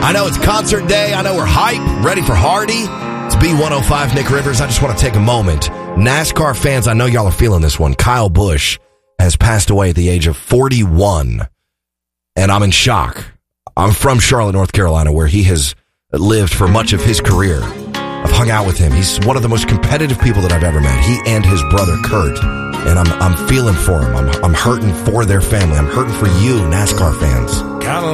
I know it's concert day. I know we're hyped, ready for Hardy. It's B105, Nick Rivers. I just want to take a moment. NASCAR fans, I know y'all are feeling this one. Kyle Busch has passed away at the age of 41, and I'm in shock. I'm from Charlotte, North Carolina, where he has lived for much of his career. I've hung out with him. He's one of the most competitive people that I've ever met. He and his brother, Kurt. And I'm feeling for him. I'm hurting for their family. I'm hurting for you, NASCAR fans.